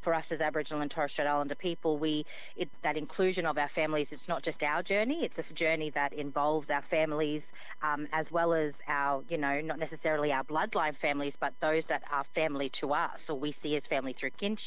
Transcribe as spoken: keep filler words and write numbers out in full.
for us as Aboriginal and Torres Strait Islander people, we it, that inclusion of our families, it's not just our journey, it's a journey that involves our families, um, as well as our, you know, not necessarily our bloodline families, but those that are family to us, or we see as family through kinship.